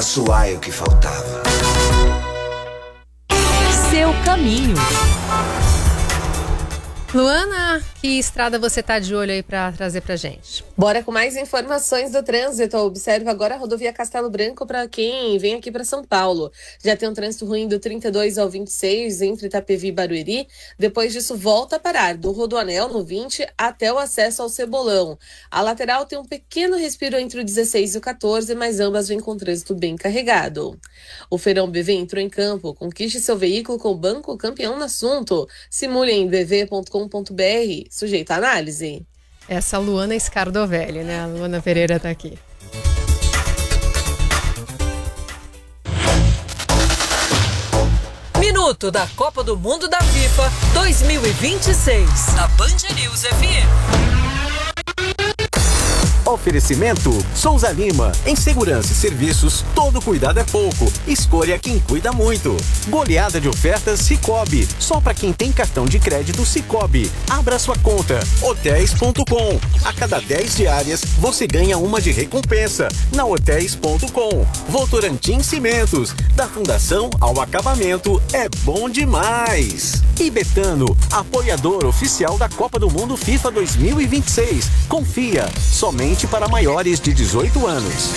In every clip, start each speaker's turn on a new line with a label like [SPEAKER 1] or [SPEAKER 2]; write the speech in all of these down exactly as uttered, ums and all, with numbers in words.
[SPEAKER 1] Era suai o que faltava.
[SPEAKER 2] Seu caminho.
[SPEAKER 3] Luana, que estrada você tá de olho aí pra trazer pra gente?
[SPEAKER 4] Bora com mais informações do trânsito. Observe agora a rodovia Castelo Branco para quem vem aqui para São Paulo. Já tem um trânsito ruim do trinta e dois ao vinte e seis entre Itapevi e Barueri. Depois disso volta a parar do Rodoanel no vinte até o acesso ao Cebolão. A lateral tem um pequeno respiro entre o dezesseis e o quatorze, mas ambas vêm com trânsito bem carregado. O Feirão B V entrou em campo. Conquiste seu veículo com o Banco Campeão no assunto. Simule em b v ponto com ponto b r. Sujeito à análise.
[SPEAKER 3] Essa Luana Scardovelli, né? A Luana Pereira tá aqui.
[SPEAKER 2] Minuto da Copa do Mundo da FIFA dois mil e vinte e seis. Na Band News F M.
[SPEAKER 5] Oferecimento Souza Lima. Em segurança e serviços, todo cuidado é pouco. Escolha quem cuida muito. Goleada de ofertas Sicoob. Só para quem tem cartão de crédito Sicoob. Abra sua conta. hotéis ponto com. A cada dez diárias, você ganha uma de recompensa. Na hotéis ponto com. Votorantim Cimentos. Da fundação ao acabamento, é bom demais. E Betano, apoiador oficial da Copa do Mundo FIFA dois mil e vinte e seis. Confia, somente para maiores de dezoito anos.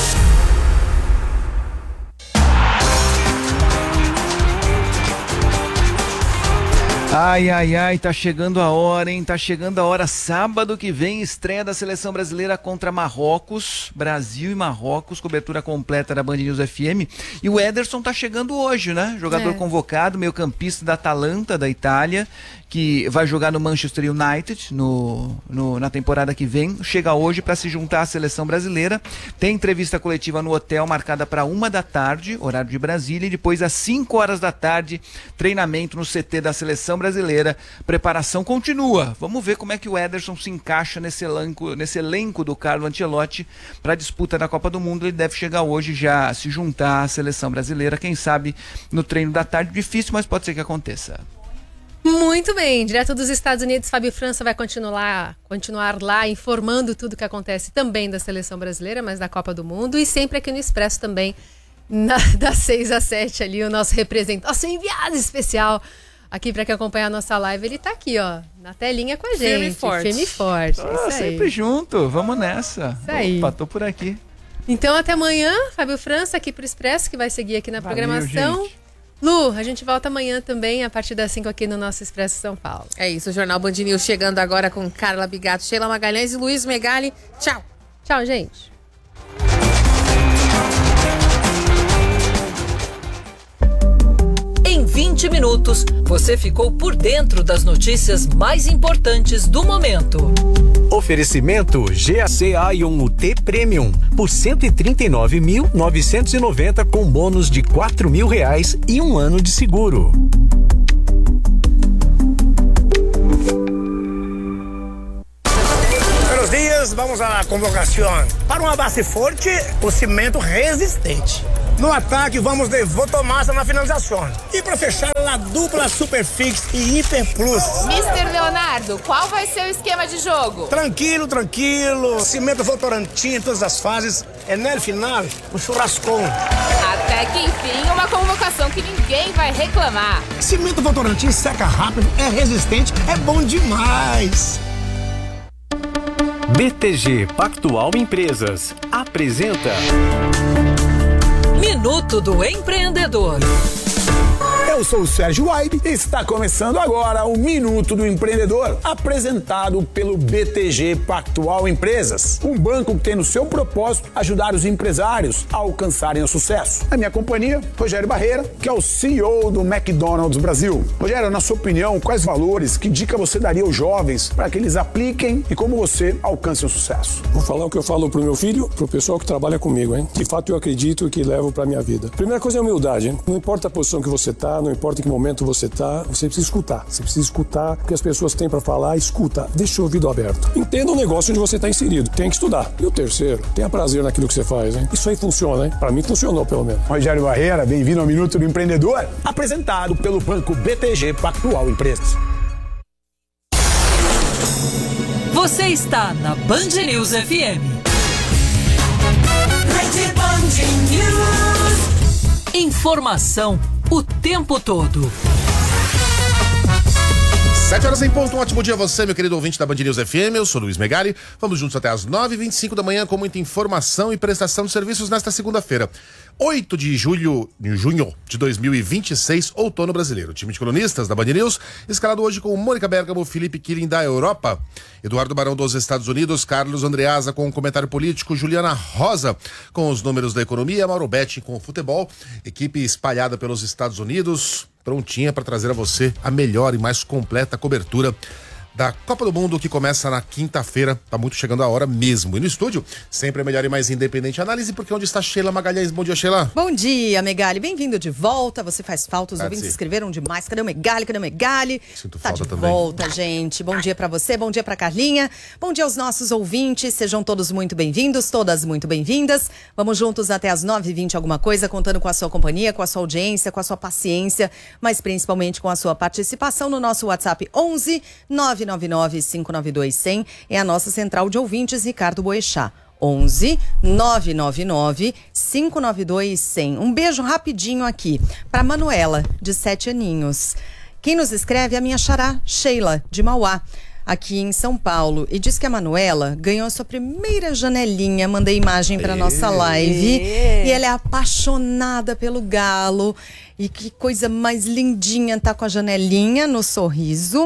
[SPEAKER 6] Ai, ai, ai, tá chegando a hora, hein? Tá chegando a hora. Sábado que vem, estreia da Seleção Brasileira contra Marrocos. Brasil e Marrocos, cobertura completa da Band News F M. E o Ederson tá chegando hoje, né? Jogador é. convocado, meio-campista da Atalanta, da Itália, que vai jogar no Manchester United no, no, na temporada que vem. Chega hoje para se juntar à Seleção Brasileira. Tem entrevista coletiva no hotel marcada para uma da tarde, horário de Brasília, e depois às cinco horas da tarde, treinamento no C T da Seleção Brasileira. Preparação continua. Vamos ver como é que o Ederson se encaixa nesse elenco, nesse elenco do Carlo Ancelotti para a disputa da Copa do Mundo. Ele deve chegar hoje já se juntar à Seleção Brasileira, quem sabe no treino da tarde. Difícil, mas pode ser que aconteça.
[SPEAKER 3] Muito bem, direto dos Estados Unidos, Fábio França vai continuar, continuar lá informando tudo o que acontece também da Seleção Brasileira, mas da Copa do Mundo, e sempre aqui no Expresso também, na, das seis às sete ali, o nosso representante, nosso enviado especial aqui para que acompanhar a nossa live. Ele tá aqui, ó, na telinha com a gente. Firme e forte. Firme e forte,
[SPEAKER 6] ah,
[SPEAKER 3] isso aí.
[SPEAKER 6] Sempre junto, vamos nessa.
[SPEAKER 3] Isso aí.
[SPEAKER 6] Opa, tô por aqui.
[SPEAKER 3] Então até amanhã, Fábio França aqui pro Expresso, que vai seguir aqui na
[SPEAKER 6] Valeu,
[SPEAKER 3] programação.
[SPEAKER 6] Gente.
[SPEAKER 3] Lu, a gente volta amanhã também, a partir das cinco aqui no nosso Expresso São Paulo.
[SPEAKER 4] É isso, o Jornal Band News chegando agora com Carla Bigato, Sheila Magalhães e Luiz Megali. Tchau.
[SPEAKER 3] Tchau, gente.
[SPEAKER 2] Em vinte minutos, você ficou por dentro das notícias mais importantes do momento.
[SPEAKER 5] Oferecimento G A C Ion U T Premium por cento e trinta e nove mil novecentos e noventa com bônus de quatro mil reais e um ano de seguro.
[SPEAKER 7] Buenos dias, vamos à convocação. Para uma base forte, o cimento resistente. No ataque, vamos de Votomassa na finalização. E para fechar, a dupla Superfix e Hiper Plus.
[SPEAKER 8] mister Leonardo, qual vai ser o esquema de jogo?
[SPEAKER 7] Tranquilo, tranquilo. Cimento Votorantim em todas as fases. É no final, o churrascão.
[SPEAKER 8] Até que enfim, uma convocação que ninguém vai reclamar.
[SPEAKER 7] Cimento Votorantim seca rápido, é resistente, é bom demais.
[SPEAKER 5] B T G Pactual Empresas apresenta
[SPEAKER 2] Minuto do Empreendedor.
[SPEAKER 9] Eu sou o Sérgio Waibe e está começando agora o Minuto do Empreendedor, apresentado pelo B T G Pactual Empresas, um banco que tem no seu propósito ajudar os empresários a alcançarem o sucesso. A minha companhia, Rogério Barreira, que é o C E O do McDonald's Brasil. Rogério, na sua opinião, quais valores, que dica você daria aos jovens para que eles apliquem e como você alcance o sucesso?
[SPEAKER 10] Vou falar o que eu falo pro meu filho, pro pessoal que trabalha comigo, hein? De fato, eu acredito que levo pra minha vida. Primeira coisa é humildade, hein? Não importa a posição que você tá, não importa em que momento você tá, você precisa escutar. Você precisa escutar o que as pessoas têm para falar, escuta, deixa o ouvido aberto. Entenda o negócio onde você tá inserido, tem que estudar. E o terceiro, tenha prazer naquilo que você faz, hein? Isso aí funciona, hein? Para mim funcionou, pelo menos.
[SPEAKER 9] Rogério Barreira, bem-vindo ao Minuto do Empreendedor, apresentado pelo banco B T G Pactual Empresas.
[SPEAKER 2] Você está na Band News F M.
[SPEAKER 11] Rede Band News.
[SPEAKER 2] Informação o tempo todo.
[SPEAKER 11] Sete horas em ponto, um ótimo dia a você, meu querido ouvinte da Band News F M, eu sou Luiz Megali, vamos juntos até as nove e vinte e cinco da manhã com muita informação e prestação de serviços nesta segunda-feira, oito de julho, junho de dois mil e vinte e seis, outono brasileiro. O time de colunistas da Band News, escalado hoje com Mônica Bergamo, Felipe Killing da Europa, Eduardo Barão dos Estados Unidos, Carlos Andreasa com o comentário político, Juliana Rosa com os números da economia, Mauro Betti com o futebol, equipe espalhada pelos Estados Unidos, prontinha para trazer a você a melhor e mais completa cobertura da Copa do Mundo, que começa na quinta-feira. Tá muito chegando a hora mesmo. E no estúdio, sempre a melhor e mais independente análise, porque onde está Sheila Magalhães? Bom dia, Sheila.
[SPEAKER 12] Bom dia, Megali. Bem-vindo de volta. Você faz falta, os
[SPEAKER 11] Pode
[SPEAKER 12] ouvintes
[SPEAKER 11] ser.
[SPEAKER 12] escreveram demais. Cadê o Megali? Cadê o Megali?
[SPEAKER 11] Sinto
[SPEAKER 12] Tá
[SPEAKER 11] falta
[SPEAKER 12] de
[SPEAKER 11] também.
[SPEAKER 12] volta, gente. Bom dia pra você, bom dia pra Carlinha. Bom dia aos nossos ouvintes. Sejam todos muito bem-vindos, todas muito bem-vindas. Vamos juntos até as nove e vinte alguma coisa, contando com a sua companhia, com a sua audiência, com a sua paciência, mas principalmente com a sua participação no nosso WhatsApp onze nove nove nove cinco nove dois zero zero. É a nossa central de ouvintes, Ricardo Boechat. onze nove nove nove cinco nove dois zero zero. Um beijo rapidinho aqui para Manuela, de sete aninhos. Quem nos escreve é a minha xará, Sheila, de Mauá, aqui em São Paulo. E diz que a Manuela ganhou a sua primeira janelinha. Mandei imagem para nossa live. E ela é apaixonada pelo galo. E que coisa mais lindinha, tá com a janelinha no sorriso.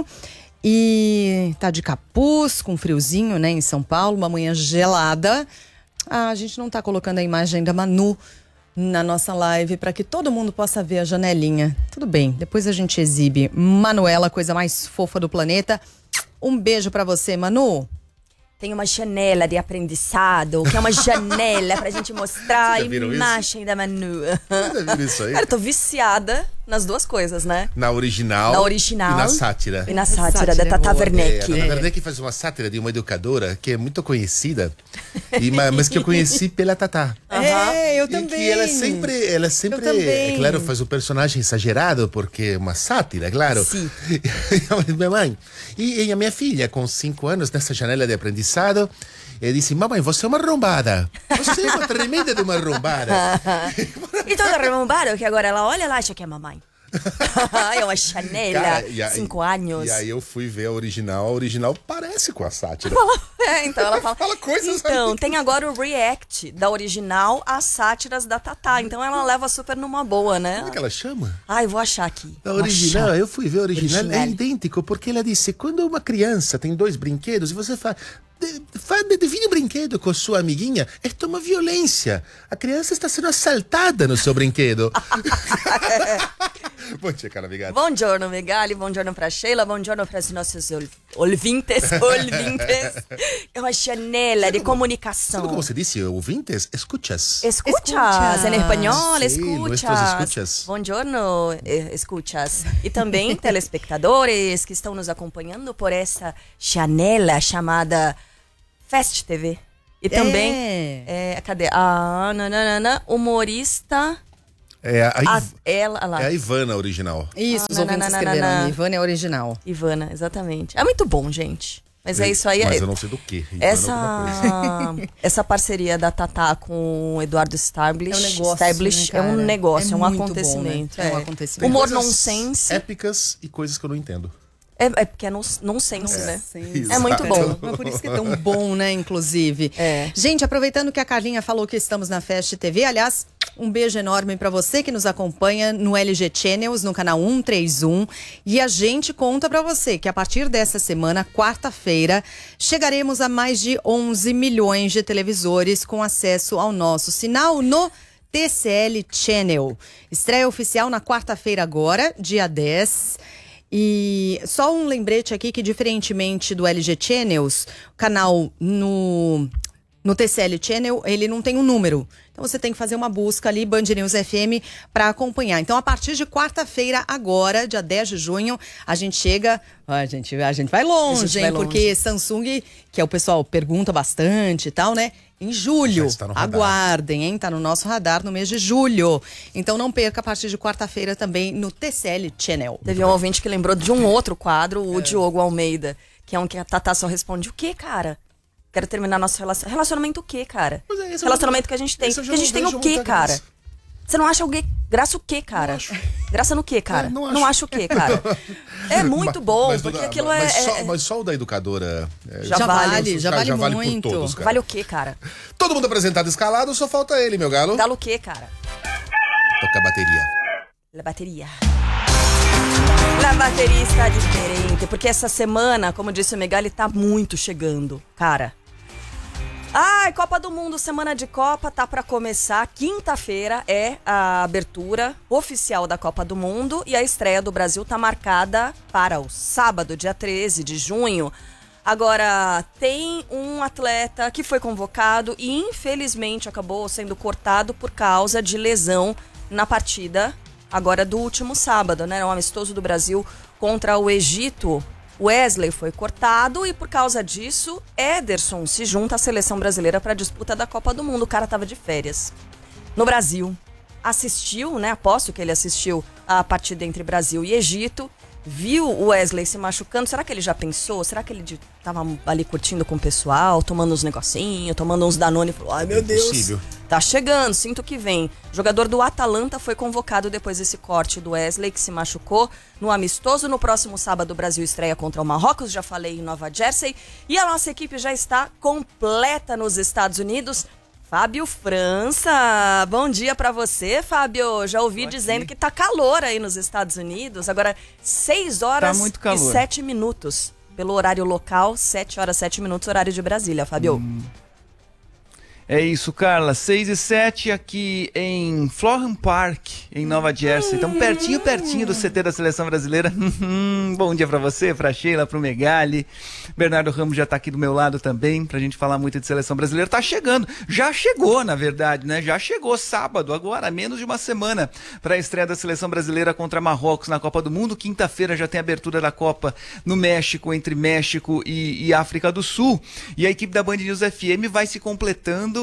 [SPEAKER 12] E tá de capuz, com friozinho, né, em São Paulo, uma manhã gelada. Ah, a gente não tá colocando a imagem da Manu na nossa live para que todo mundo possa ver a janelinha. Tudo bem, depois a gente exibe. Manuela, coisa mais fofa do planeta. Um beijo para você, Manu.
[SPEAKER 13] Tem uma janela de aprendizado, que é uma janela pra gente mostrar a
[SPEAKER 11] Vocês já viram
[SPEAKER 13] imagem da Manu.
[SPEAKER 11] Vocês já viram isso aí?
[SPEAKER 13] Cara, eu tô viciada nas duas coisas, né?
[SPEAKER 11] Na original,
[SPEAKER 13] Na original.
[SPEAKER 11] e na sátira.
[SPEAKER 13] E na sátira,
[SPEAKER 12] Sátira
[SPEAKER 13] da
[SPEAKER 12] é
[SPEAKER 13] Tata
[SPEAKER 12] boa.
[SPEAKER 13] Werneck.
[SPEAKER 11] É, a Tata Werneck faz uma sátira de uma educadora que é muito conhecida, e, ma- mas que eu conheci pela Tatá.
[SPEAKER 12] É, eu
[SPEAKER 11] E
[SPEAKER 12] também.
[SPEAKER 11] que ela sempre, ela sempre,
[SPEAKER 12] Eu também.
[SPEAKER 11] é claro, faz um personagem exagerado, porque é uma sátira, claro.
[SPEAKER 13] Sim.
[SPEAKER 11] E minha mãe, e, e a minha filha, com cinco anos, nessa janela de aprendizado, e disse, mamãe, você é uma arrombada. Você é uma tremenda de uma arrombada.
[SPEAKER 13] E toda arrombada, que agora ela olha lá e acha que é mamãe. É uma chanela,
[SPEAKER 11] Cara, e aí-
[SPEAKER 13] cinco anos.
[SPEAKER 11] E aí eu fui ver a original, a original parece com a sátira.
[SPEAKER 13] É, então ela fala.
[SPEAKER 11] Fala coisas
[SPEAKER 13] Então,
[SPEAKER 11] aí.
[SPEAKER 13] tem agora o react da original às sátiras da Tatá. Então ela leva super numa boa, né?
[SPEAKER 11] Como é que ela chama?
[SPEAKER 13] Ai, vou achar aqui.
[SPEAKER 11] A
[SPEAKER 13] Vou
[SPEAKER 11] original,
[SPEAKER 13] achar.
[SPEAKER 11] eu fui ver a original,
[SPEAKER 13] Original.
[SPEAKER 11] é idêntico, porque ela disse, quando uma criança tem dois brinquedos e você faz... de- faz divide o brinquedo com sua amiguinha, é uma violência. A criança está sendo assaltada no seu brinquedo. Bom dia, cara, obrigado.
[SPEAKER 13] Buongiorno, Megali, buongiorno pra Sheila, buongiorno para os nossos ol- ouvintes, ouvintes. É uma janela de comunicação.
[SPEAKER 11] Sabe como se disse, ouvintes? Escuchas.
[SPEAKER 13] Escuchas,
[SPEAKER 12] Escuchas.
[SPEAKER 13] em espanhol,
[SPEAKER 11] Sí, nuestros
[SPEAKER 13] escuchas.
[SPEAKER 11] escuchas.
[SPEAKER 13] Buongiorno, eh, escuchas. E também telespectadores que estão nos acompanhando por essa janela chamada Fast T V. E também,
[SPEAKER 12] É.
[SPEAKER 13] é, cadê? A nananana, humorista,
[SPEAKER 11] É a,
[SPEAKER 13] a,
[SPEAKER 11] Iv-
[SPEAKER 13] ela, lá.
[SPEAKER 11] é a Ivana original.
[SPEAKER 12] Isso,
[SPEAKER 13] Ah,
[SPEAKER 12] os
[SPEAKER 13] na,
[SPEAKER 12] ouvintes
[SPEAKER 13] na, na,
[SPEAKER 12] escreveram.
[SPEAKER 13] na, na.
[SPEAKER 12] Ivana é original.
[SPEAKER 13] Ivana, exatamente. É muito bom, gente. Mas é isso aí.
[SPEAKER 11] Mas
[SPEAKER 13] é-
[SPEAKER 11] eu não sei do que. Ivana é alguma coisa.
[SPEAKER 13] Essa, essa parceria da Tatá com o Eduardo Stablish,
[SPEAKER 12] É um negócio,
[SPEAKER 13] Stablish
[SPEAKER 12] né,
[SPEAKER 13] é um
[SPEAKER 12] cara?
[SPEAKER 13] negócio,
[SPEAKER 12] É
[SPEAKER 13] é, um
[SPEAKER 12] muito
[SPEAKER 13] acontecimento.
[SPEAKER 12] bom, né? É um
[SPEAKER 13] é.
[SPEAKER 12] acontecimento.
[SPEAKER 13] Humor
[SPEAKER 11] Tem coisas
[SPEAKER 13] nonsense.
[SPEAKER 11] Épicas e coisas que eu não entendo.
[SPEAKER 13] É, é porque é nonsense, nonsense né?
[SPEAKER 12] Nonsense.
[SPEAKER 13] É muito bom.
[SPEAKER 12] É por isso que é tão bom, né, inclusive.
[SPEAKER 13] É.
[SPEAKER 12] Gente, aproveitando que a Carlinha falou que estamos na Fast T V, aliás, um beijo enorme pra você que nos acompanha no L G Channels, no canal cento e trinta e um. E a gente conta pra você que a partir dessa semana, quarta-feira, chegaremos a mais de onze milhões de televisores com acesso ao nosso sinal no T C L Channel. Estreia oficial na quarta-feira agora, dia dez. E só um lembrete aqui que, diferentemente do L G Channels, o canal no, no T C L Channel, ele não tem um número. Então você tem que fazer uma busca ali, Band News F M, para acompanhar. Então, a partir de quarta-feira, agora, dia dez de junho, a gente chega... A gente, a gente vai longe,
[SPEAKER 13] A gente
[SPEAKER 12] hein?
[SPEAKER 13] vai longe.
[SPEAKER 12] Porque Samsung, que é o pessoal pergunta bastante e tal, né? Em julho,
[SPEAKER 11] Já está no radar.
[SPEAKER 12] aguardem, hein? Tá no nosso radar no mês de julho. Então não perca a partir de quarta-feira também no T C L Channel.
[SPEAKER 13] Teve um ouvinte que lembrou de um outro quadro, o Diogo Almeida, que é um que a Tatá só responde: o quê, cara? Quero terminar nosso relacionamento. Relacionamento o quê, cara?
[SPEAKER 11] Mas é, esse eu
[SPEAKER 13] Relacionamento
[SPEAKER 11] não-
[SPEAKER 13] que a gente tem.
[SPEAKER 11] esse eu já
[SPEAKER 13] Que a gente
[SPEAKER 11] não
[SPEAKER 13] tem o
[SPEAKER 11] vejo
[SPEAKER 13] quê,
[SPEAKER 11] muita
[SPEAKER 13] cara?
[SPEAKER 11] graça.
[SPEAKER 13] Você não acha alguém Graça o quê, cara?
[SPEAKER 11] Não acho.
[SPEAKER 13] Graça no quê, cara?
[SPEAKER 11] É, não acho.
[SPEAKER 13] não acho o quê, cara? É muito
[SPEAKER 11] Mas-
[SPEAKER 13] bom,
[SPEAKER 11] mas,
[SPEAKER 13] porque
[SPEAKER 11] Duda,
[SPEAKER 13] aquilo
[SPEAKER 11] mas
[SPEAKER 13] é...
[SPEAKER 11] Só,
[SPEAKER 13] é-
[SPEAKER 11] mas só o da educadora... é,
[SPEAKER 13] Já vale,
[SPEAKER 12] já vale
[SPEAKER 11] por
[SPEAKER 12] muito.
[SPEAKER 11] todos, cara.
[SPEAKER 13] Vale o quê, cara?
[SPEAKER 11] Todo mundo apresentado escalado, só falta ele, meu galo.
[SPEAKER 13] Vale o quê, cara?
[SPEAKER 11] Toca a bateria.
[SPEAKER 13] La bateria. La bateria está diferente, porque essa semana, como disse o Megali, tá muito chegando, cara. Ai, Copa do Mundo, semana de Copa, tá pra começar. Quinta-feira é a abertura oficial da Copa do Mundo e a estreia do Brasil tá marcada para o sábado, dia treze de junho. Agora, tem um atleta que foi convocado e infelizmente acabou sendo cortado por causa de lesão na partida agora do último sábado, né? Um amistoso do Brasil contra o Egito. Wesley foi cortado e por causa disso, Ederson se junta à seleção brasileira para a disputa da Copa do Mundo. O cara tava de férias no Brasil. Assistiu, né? Aposto que ele assistiu a partida entre Brasil e Egito. Viu o Wesley se machucando. Será que ele já pensou? Será que ele de- tava ali curtindo com o pessoal, tomando uns negocinhos, tomando uns Danone? Falou, ai meu Deus,
[SPEAKER 11] Impossível.
[SPEAKER 13] tá chegando, sinto que vem. O jogador do Atalanta foi convocado depois desse corte do Wesley, que se machucou no amistoso. No próximo sábado, o Brasil estreia contra o Marrocos, já falei, em Nova Jersey. E a nossa equipe já está completa nos Estados Unidos. Fábio França, bom dia pra você, Fábio. Já ouvi dizendo que tá calor aí nos Estados Unidos. Agora, seis horas
[SPEAKER 6] Tá muito
[SPEAKER 13] e
[SPEAKER 6] calor.
[SPEAKER 13] sete minutos. Pelo horário local, sete horas e sete minutos, horário de Brasília, Fábio.
[SPEAKER 6] Hum. É isso, Carla. seis e sete aqui em Florham Park, em Nova Jersey. Estamos pertinho, pertinho do C T da Seleção Brasileira. Bom dia pra você, pra Sheila, pro Megali. Bernardo Ramos já tá aqui do meu lado também, pra gente falar muito de Seleção Brasileira. Tá chegando. Já chegou, na verdade, né? Já chegou sábado, agora, menos de uma semana, pra estreia da Seleção Brasileira contra Marrocos na Copa do Mundo. Quinta-feira já tem a abertura da Copa no México, entre México e, e África do Sul. E a equipe da Band News F M vai se completando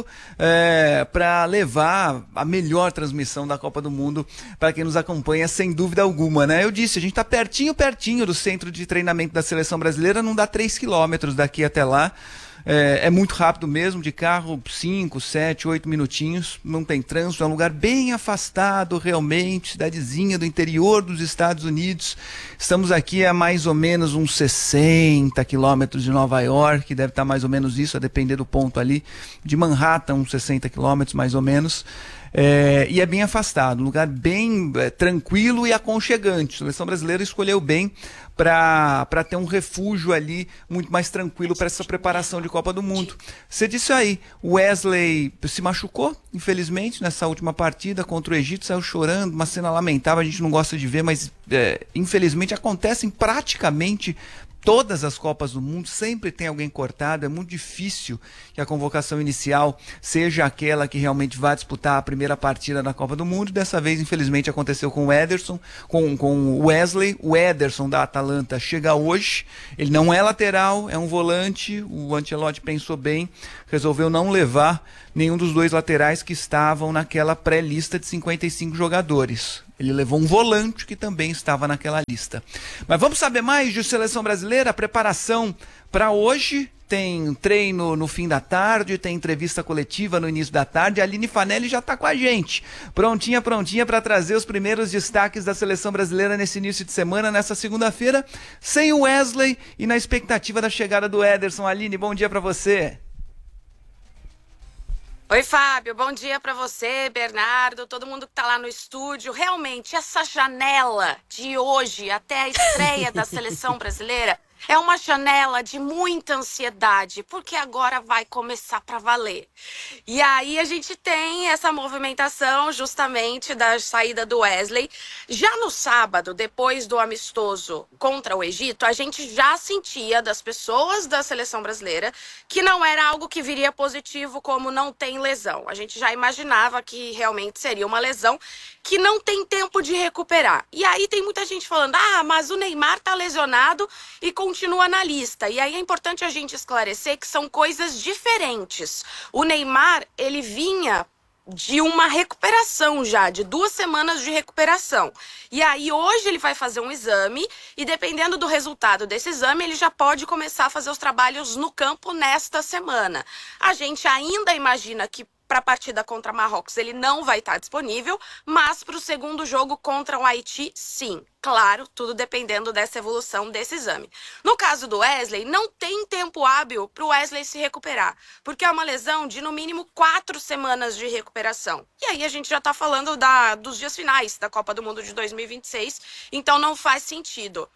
[SPEAKER 6] É, para levar a melhor transmissão da Copa do Mundo para quem nos acompanha, sem dúvida alguma, né? Eu disse, a gente está pertinho, pertinho do centro de treinamento da Seleção Brasileira, não dá três quilômetros daqui até lá. É, é muito rápido mesmo, de carro, cinco, sete, oito minutinhos, não tem trânsito, é um lugar bem afastado realmente, cidadezinha do interior dos Estados Unidos. Estamos aqui a mais ou menos uns sessenta quilômetros de Nova York, deve estar mais ou menos isso, a depender do ponto ali, de Manhattan, uns sessenta quilômetros mais ou menos. É, e é bem afastado, um lugar bem é, tranquilo e aconchegante. A seleção brasileira escolheu bem para ter um refúgio ali muito mais tranquilo para essa preparação de Copa do Mundo. Você disse aí, o Wesley se machucou, infelizmente, nessa última partida contra o Egito, saiu chorando, uma cena lamentável, a gente não gosta de ver, mas é, infelizmente acontecem praticamente todas as Copas do Mundo, sempre tem alguém cortado, é muito difícil que a convocação inicial seja aquela que realmente vai disputar a primeira partida da Copa do Mundo. Dessa vez, infelizmente, aconteceu com o Ederson, com, com o Wesley. O Ederson da Atalanta chega hoje, ele não é lateral, é um volante, o Ancelotti pensou bem, resolveu não levar nenhum dos dois laterais que estavam naquela pré-lista de cinquenta e cinco jogadores. Ele levou um volante que também estava naquela lista. Mas vamos saber mais de Seleção Brasileira, a preparação para hoje. Tem treino no fim da tarde, tem entrevista coletiva no início da tarde. A Aline Fanelli já está com a gente, prontinha, prontinha para trazer os primeiros destaques da Seleção Brasileira nesse início de semana, nessa segunda-feira, sem o Wesley e na expectativa da chegada do Ederson. Aline, bom dia para você.
[SPEAKER 14] Oi, Fábio, bom dia para você, Bernardo, todo mundo que tá lá no estúdio. Realmente, essa janela de hoje até a estreia da Seleção Brasileira é uma janela de muita ansiedade, porque agora vai começar para valer. E aí a gente tem essa movimentação justamente da saída do Wesley. Já no sábado, depois do amistoso contra o Egito, a gente já sentia das pessoas da Seleção Brasileira que não era algo que viria positivo, como não tem lesão. A gente já imaginava que realmente seria uma lesão que não tem tempo de recuperar. E aí tem muita gente falando, ah, mas o Neymar tá lesionado e continua na lista. E aí é importante a gente esclarecer que são coisas diferentes. O Neymar, ele vinha de uma recuperação já, de duas semanas de recuperação. E aí hoje ele vai fazer um exame e dependendo do resultado desse exame, ele já pode começar a fazer os trabalhos no campo nesta semana. A gente ainda imagina que para a partida contra Marrocos ele não vai estar disponível, mas para o segundo jogo contra o Haiti, sim. Claro, tudo dependendo dessa evolução desse exame. No caso do Wesley, não tem tempo hábil para o Wesley se recuperar, porque é uma lesão de no mínimo quatro semanas de recuperação. E aí a gente já está falando da, dos dias finais da Copa do Mundo de dois mil e vinte e seis, então não faz sentido.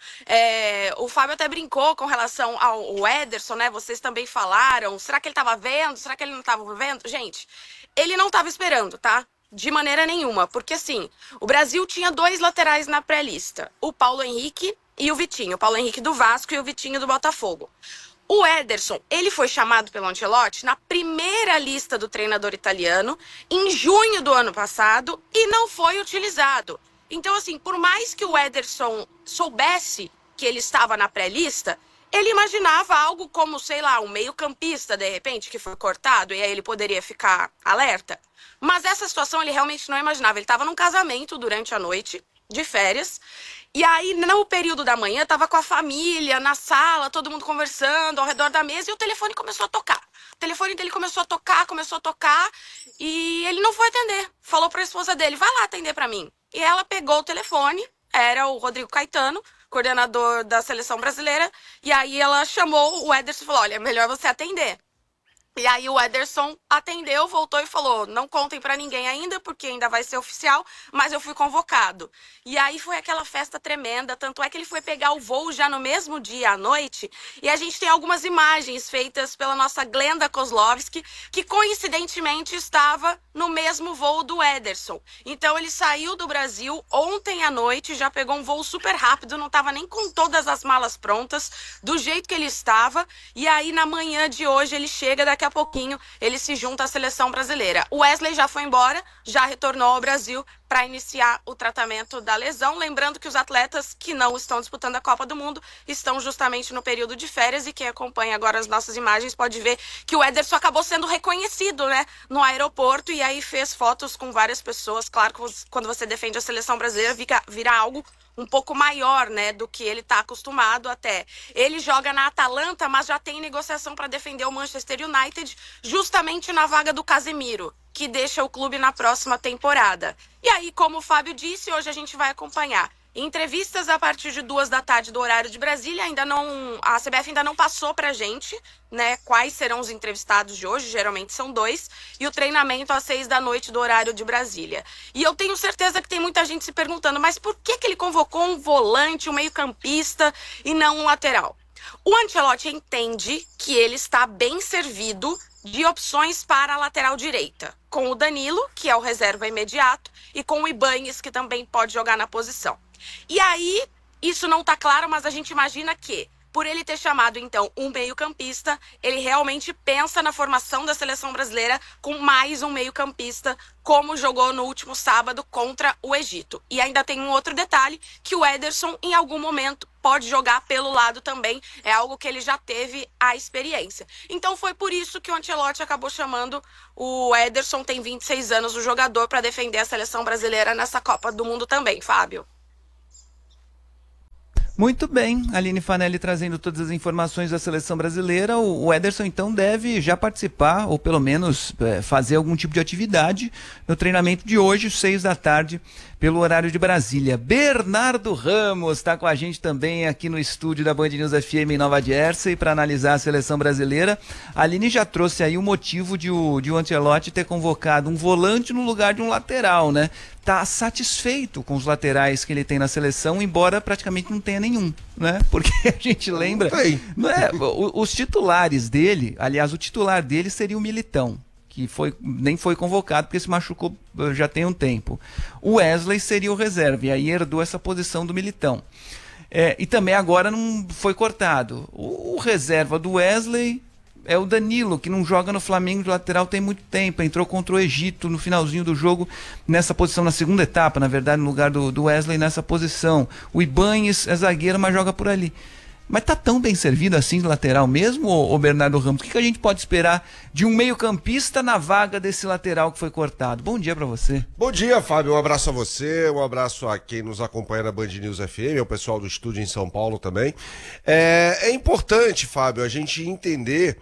[SPEAKER 14] É, o Fábio até brincou com relação ao Ederson, né? Vocês também falaram, será que ele estava vendo? Será que ele não estava vendo? Gente, ele não estava esperando, tá? De maneira nenhuma, porque assim, o Brasil tinha dois laterais na pré-lista, o Paulo Henrique e o Vitinho, o Paulo Henrique do Vasco e o Vitinho do Botafogo. O Ederson, ele foi chamado pelo Ancelotti na primeira lista do treinador italiano, em junho do ano passado, e não foi utilizado. Então assim, por mais que o Ederson soubesse que ele estava na pré-lista, ele imaginava algo como, sei lá, um meio-campista, de repente, que foi cortado, e aí ele poderia ficar alerta. Mas essa situação ele realmente não imaginava. Ele estava num casamento durante a noite, de férias, e aí no período da manhã estava com a família, na sala, todo mundo conversando ao redor da mesa, e o telefone começou a tocar. O telefone dele começou a tocar, começou a tocar, e ele não foi atender. Falou para a esposa dele, vai lá atender para mim. E ela pegou o telefone, era o Rodrigo Caetano, coordenador da seleção brasileira, e aí ela chamou o Ederson e falou, olha, é melhor você atender. E aí o Ederson atendeu, voltou e falou, não contem pra ninguém ainda, porque ainda vai ser oficial, mas eu fui convocado. E aí foi aquela festa tremenda, tanto é que ele foi pegar o voo já no mesmo dia à noite, e a gente tem algumas imagens feitas pela nossa Glenda Kozlovski, que coincidentemente estava no mesmo voo do Ederson. Então ele saiu do Brasil ontem à noite, já pegou um voo super rápido, não estava nem com todas as malas prontas, do jeito que ele estava, e aí na manhã de hoje ele chega, daqui a pouquinho ele se junta à seleção brasileira. O Wesley já foi embora, já retornou ao Brasil para iniciar o tratamento da lesão. Lembrando que os atletas que não estão disputando a Copa do Mundo estão justamente no período de férias, e quem acompanha agora as nossas imagens pode ver que o Ederson acabou sendo reconhecido, né, no aeroporto, e aí fez fotos com várias pessoas. Claro que quando você defende a seleção brasileira vira, vira algo um pouco maior, né, do que ele está acostumado até. Ele joga na Atalanta, mas já tem negociação para defender o Manchester United, justamente na vaga do Casemiro, que deixa o clube na próxima temporada. E aí, como o Fábio disse, hoje a gente vai acompanhar entrevistas a partir de duas da tarde do horário de Brasília. Ainda não, a C B F ainda não passou pra gente, né, quais serão os entrevistados de hoje, geralmente são dois, e o treinamento às seis da noite do horário de Brasília. E eu tenho certeza que tem muita gente se perguntando, mas por que que ele convocou um volante, um meio-campista e não um lateral? O Ancelotti entende que ele está bem servido de opções para a lateral direita, com o Danilo, que é o reserva imediato, e com o Ibañez, que também pode jogar na posição. E aí, isso não está claro, mas a gente imagina que, por ele ter chamado, então, um meio-campista, ele realmente pensa na formação da seleção brasileira com mais um meio-campista, como jogou no último sábado contra o Egito. E ainda tem um outro detalhe, que o Ederson, em algum momento, pode jogar pelo lado também, é algo que ele já teve a experiência. Então foi por isso que o Ancelotti acabou chamando o Ederson, tem vinte e seis anos, o jogador, para defender a seleção brasileira nessa Copa do Mundo também, Fábio.
[SPEAKER 6] Muito bem, Aline Fanelli trazendo todas as informações da seleção brasileira. O Ederson então deve já participar, ou pelo menos é, fazer algum tipo de atividade no treinamento de hoje, seis da tarde, pelo horário de Brasília. Bernardo Ramos está com a gente também aqui no estúdio da Band News F M em Nova Jersey para analisar a seleção brasileira. A Aline já trouxe aí o motivo de o, de o Ancelotti ter convocado um volante no lugar de um lateral, né? Tá satisfeito com os laterais que ele tem na seleção, embora praticamente não tenha nenhum, né? Porque a gente lembra, não é, os titulares dele, aliás, o titular dele seria o Militão, que foi, nem foi convocado porque se machucou já tem um tempo. O Wesley seria o reserva, e aí herdou essa posição do Militão. É, e também agora não foi cortado. O, o reserva do Wesley é o Danilo, que não joga no Flamengo de lateral tem muito tempo, entrou contra o Egito no finalzinho do jogo, nessa posição, na segunda etapa, na verdade, no lugar do, do Wesley, nessa posição. O Ibañez é zagueiro, mas joga por ali. Mas tá tão bem servido assim de lateral mesmo, ô, ô Bernardo Ramos? O que, que a gente pode esperar de um meio-campista na vaga desse lateral que foi cortado? Bom dia pra você.
[SPEAKER 15] Bom dia, Fábio. Um abraço a você, um abraço a quem nos acompanha na Band News F M, ao pessoal do estúdio em São Paulo também. É, é importante, Fábio, a gente entender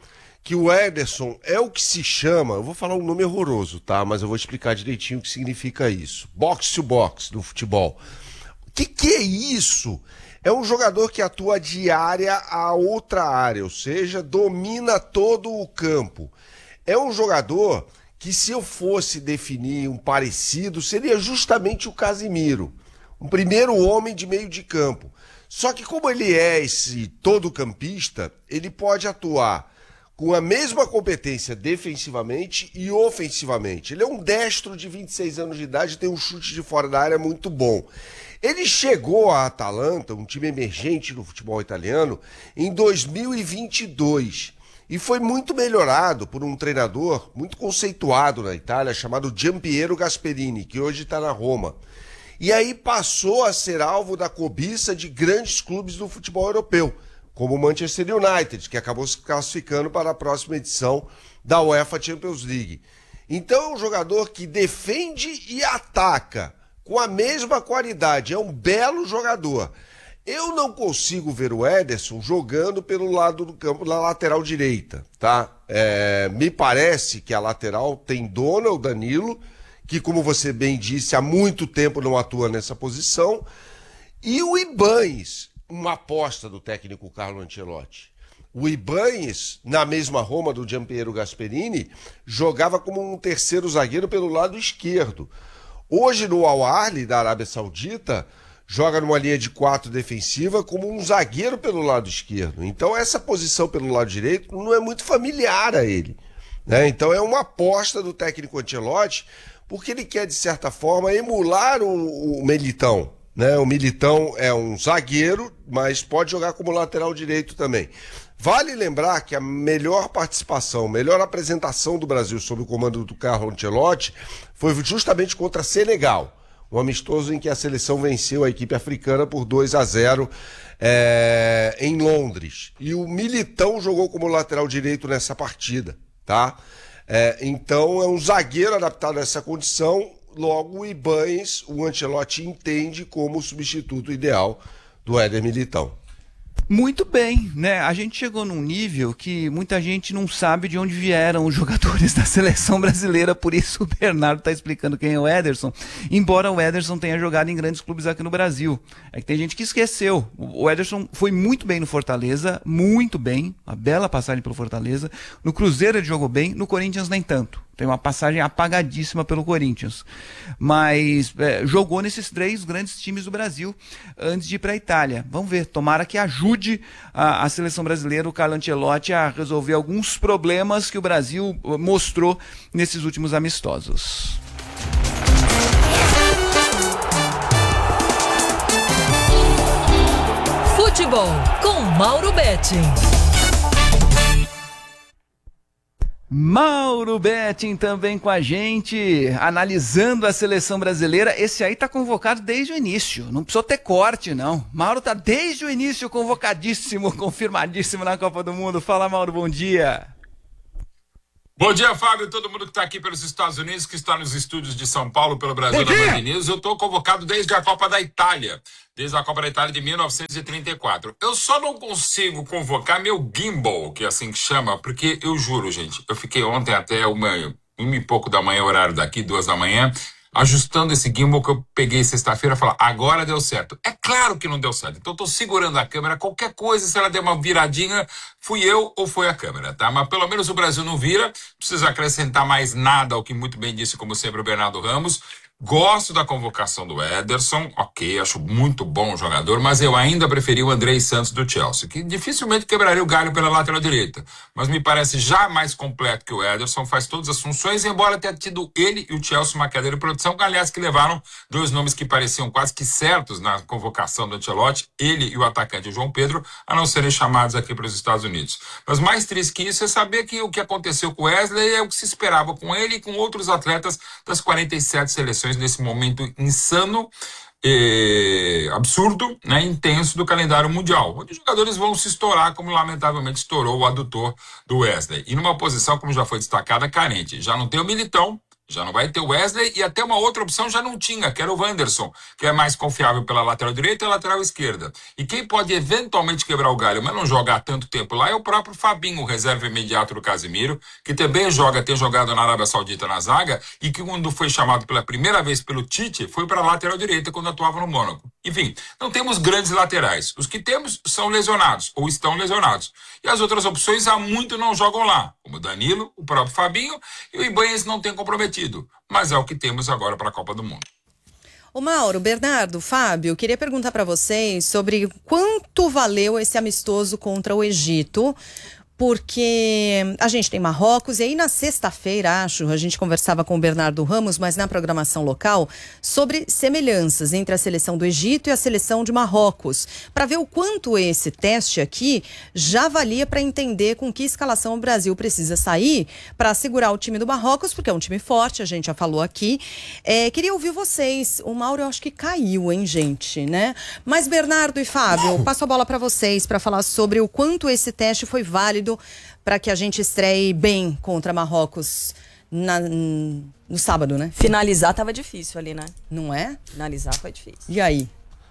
[SPEAKER 15] que o Ederson é o que se chama, eu vou falar um nome horroroso, tá? Mas eu vou explicar direitinho o que significa isso. Box to box no futebol. O que, que é isso? É um jogador que atua de área a outra área, ou seja, domina todo o campo. É um jogador que, se eu fosse definir um parecido, seria justamente o Casimiro, um primeiro homem de meio de campo. Só que como ele é esse todo campista, ele pode atuar com a mesma competência defensivamente e ofensivamente. Ele é um destro de vinte e seis anos de idade e tem um chute de fora da área muito bom. Ele chegou à Atalanta, um time emergente no futebol italiano, em dois mil e vinte e dois e foi muito melhorado por um treinador muito conceituado na Itália chamado Giampiero Gasperini, que hoje está na Roma. E aí passou a ser alvo da cobiça de grandes clubes do futebol europeu, como o Manchester United, que acabou se classificando para a próxima edição da UEFA Champions League. Então é um jogador que defende e ataca com a mesma qualidade, é um belo jogador. Eu não consigo ver o Ederson jogando pelo lado do campo, na lateral direita, tá? É, me parece que a lateral tem dono, o Danilo, que, como você bem disse, há muito tempo não atua nessa posição, e o Ibañez, uma aposta do técnico Carlo Ancelotti. O Ibañez, na mesma Roma do Giampiero Gasperini, jogava como um terceiro zagueiro pelo lado esquerdo. Hoje, no Al-Ahly da Arábia Saudita, joga numa linha de quatro defensiva como um zagueiro pelo lado esquerdo. Então, essa posição pelo lado direito não é muito familiar a ele, né? Então, é uma aposta do técnico Ancelotti, porque ele quer, de certa forma, emular o, o Militão. Né? O Militão é um zagueiro, mas pode jogar como lateral direito também. Vale lembrar que a melhor participação, melhor apresentação do Brasil sob o comando do Carlo Ancelotti foi justamente contra Senegal, um amistoso em que a seleção venceu a equipe africana por dois a zero é, em Londres. E o Militão jogou como lateral direito nessa partida, tá? É, então é um zagueiro adaptado a essa condição. Logo, o Ibañez, o Ancelotti entende como o substituto ideal do Éder Militão.
[SPEAKER 6] Muito bem, né? A gente chegou num nível que muita gente não sabe de onde vieram os jogadores da seleção brasileira, por isso o Bernardo está explicando quem é o Ederson, embora o Ederson tenha jogado em grandes clubes aqui no Brasil. É que tem gente que esqueceu. O Ederson foi muito bem no Fortaleza, muito bem, uma bela passagem pelo Fortaleza. No Cruzeiro ele jogou bem, no Corinthians nem tanto. Tem uma passagem apagadíssima pelo Corinthians. Mas é, jogou nesses três grandes times do Brasil antes de ir para a Itália. Vamos ver, tomara que ajude a, a seleção brasileira, o Carlo Ancelotti, a resolver alguns problemas que o Brasil mostrou nesses últimos amistosos.
[SPEAKER 2] Futebol com Mauro Betting.
[SPEAKER 6] Mauro Betting também com a gente, analisando a seleção brasileira. Esse aí tá convocado desde o início, não precisou ter corte não. Mauro tá desde o início convocadíssimo, confirmadíssimo na Copa do Mundo. Fala, Mauro, bom dia.
[SPEAKER 16] Bom dia, Fábio, todo mundo que está aqui pelos Estados Unidos, que está nos estúdios de São Paulo, pelo Brasil da Band News. Eu estou convocado desde a Copa da Itália, desde a Copa da Itália de mil novecentos e trinta e quatro. Eu só não consigo convocar meu gimbal, que é assim que chama, porque eu juro, gente, eu fiquei ontem até uma, uma e pouco da manhã, horário daqui, duas da manhã, ajustando esse gimbal que eu peguei sexta-feira e falar, agora deu certo. É claro que não deu certo. Então eu tô segurando a câmera, qualquer coisa, se ela der uma viradinha, fui eu ou foi a câmera, tá? Mas pelo menos o Brasil não vira, não precisa acrescentar mais nada ao que muito bem disse, como sempre, o Bernardo Ramos. Gosto da convocação do Ederson, ok, acho muito bom o jogador, mas eu ainda preferi o Andrei Santos do Chelsea, que dificilmente quebraria o galho pela lateral direita, mas me parece já mais completo que o Ederson, faz todas as funções, embora tenha tido ele e o Chelsea uma cadeira de produção, aliás, que levaram dois nomes que pareciam quase que certos na convocação do Ancelotti, ele e o atacante João Pedro, a não serem chamados aqui para os Estados Unidos. Mas mais triste que isso é saber que o que aconteceu com o Wesley é o que se esperava com ele e com outros atletas das quarenta e sete seleções nesse momento insano, eh, absurdo, né, intenso do calendário mundial, onde os jogadores vão se estourar como lamentavelmente estourou o adutor do Wesley. E numa posição, como já foi destacada, carente. Já não tem o Militão, Já não vai ter o Wesley e até uma outra opção já não tinha, que era o Wanderson, que é mais confiável pela lateral direita e lateral esquerda. E quem pode eventualmente quebrar o galho, mas não jogar tanto tempo lá, é o próprio Fabinho, o reserva imediato do Casemiro, que também joga, tem jogado na Arábia Saudita na zaga e que quando foi chamado pela primeira vez pelo Tite, foi para a lateral direita quando atuava no Mônaco. Enfim, não temos grandes laterais. Os que temos são lesionados ou estão lesionados. E as outras opções há muito não jogam lá, como o Danilo, o próprio Fabinho e o Ibanez não tem comprometido. Mas é o que temos agora para a Copa do Mundo.
[SPEAKER 12] Ô Mauro, Bernardo, Fábio, queria perguntar para vocês sobre quanto valeu esse amistoso contra o Egito, porque a gente tem Marrocos, e aí na sexta-feira, acho, a gente conversava com o Bernardo Ramos, mas na programação local, sobre semelhanças entre a seleção do Egito e a seleção de Marrocos, para ver o quanto esse teste aqui já valia para entender com que escalação o Brasil precisa sair para segurar o time do Marrocos, porque é um time forte, a gente já falou aqui. É, queria ouvir vocês. O Mauro, eu acho que caiu, hein, gente, né? Mas Bernardo e Fábio, passo a bola para vocês para falar sobre o quanto esse teste foi válido para que a gente estreie bem contra Marrocos na, no sábado, né?
[SPEAKER 13] Finalizar tava difícil ali, né?
[SPEAKER 12] Não é?
[SPEAKER 13] Finalizar foi difícil.
[SPEAKER 12] E aí?